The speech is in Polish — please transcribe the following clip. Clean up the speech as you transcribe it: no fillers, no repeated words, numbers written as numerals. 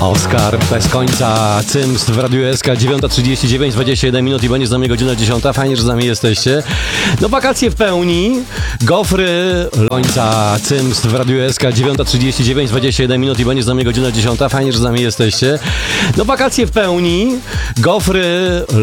Oskar bez końca, Cyms w Radiu SK, 9:39, 21 minut i będzie z nami godzina 10. Fajnie, że z nami jesteście. No wakacje w pełni, gofry, Lońca, Cyms w Radiu SK, 9:39, 21 minut i będzie z nami godzina 10. Fajnie, że z nami jesteście. No wakacje w pełni, gofry,